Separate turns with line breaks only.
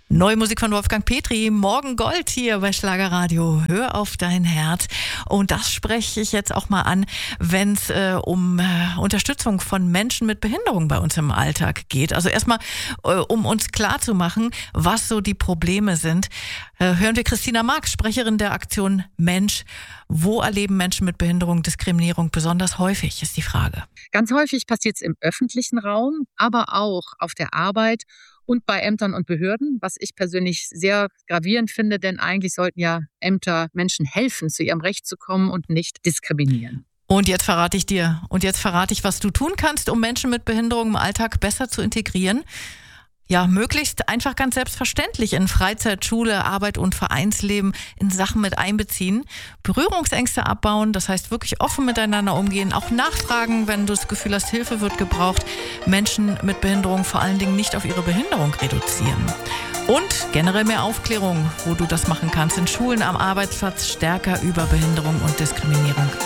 Neue Musik von Wolfgang Petri, Morgen Gold hier bei Schlagerradio. Hör auf dein Herz. Und das spreche ich jetzt auch mal an, wenn es um Unterstützung von Menschen mit Behinderung bei uns im Alltag geht. Also erstmal, um uns klarzumachen, was so die Probleme sind, hören wir Christina Marx, Sprecherin der Aktion Mensch. Wo erleben Menschen mit Behinderung Diskriminierung besonders häufig, ist die Frage.
Ganz häufig passiert es im öffentlichen Raum, aber auch auf der Arbeit und bei Ämtern und Behörden, was ich persönlich sehr gravierend finde, denn eigentlich sollten ja Ämter Menschen helfen, zu ihrem Recht zu kommen und nicht diskriminieren.
Und jetzt verrate ich, was du tun kannst, um Menschen mit Behinderung im Alltag besser zu integrieren. Ja, möglichst einfach ganz selbstverständlich in Freizeit, Schule, Arbeit und Vereinsleben in Sachen mit einbeziehen. Berührungsängste abbauen, das heißt wirklich offen miteinander umgehen, auch nachfragen, wenn du das Gefühl hast, Hilfe wird gebraucht. Menschen mit Behinderung vor allen Dingen nicht auf ihre Behinderung reduzieren. Und generell mehr Aufklärung, wo du das machen kannst, in Schulen, am Arbeitsplatz stärker über Behinderung und Diskriminierung